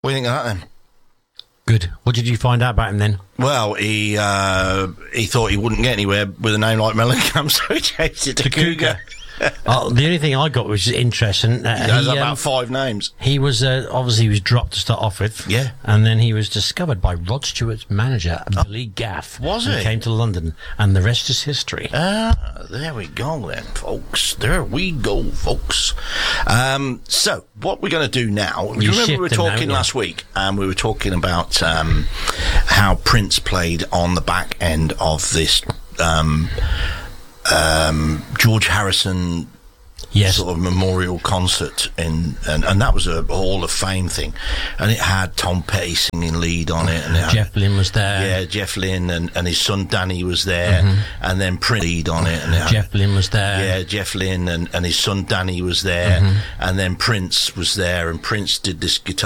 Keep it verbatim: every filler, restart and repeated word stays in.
What do you think of that then? Good. What did you find out about him then? Well, he uh, he thought he wouldn't get anywhere with a name like Mellencamp, so he changed it to, to Cougar. Cougar. Oh, the only thing I got was interesting. Uh, There's he, about um, five names. He was uh, obviously he was dropped to start off with. Yeah, and then he was discovered by Rod Stewart's manager, oh. Billy Gaff. Was he? Came to London, and the rest is history. Ah, there we go then, folks. There we go, folks. Um, so, what we're going to do now? You, you remember we were talking now, last yeah. week, and we were talking about um, how Prince played on the back end of this. Um, Um, George Harrison yes. sort of memorial concert in, and, and that was a Hall of Fame thing, and it had Tom Petty singing lead on it, and it had, Jeff Lynne was there. Yeah, Jeff Lynne and, and his son Danny was there, mm-hmm. and then Prince lead on it, and it had, Jeff Lynne was there. Yeah, Jeff Lynne and, and his son Danny was there, mm-hmm. and then Prince was there, and Prince did this guitar.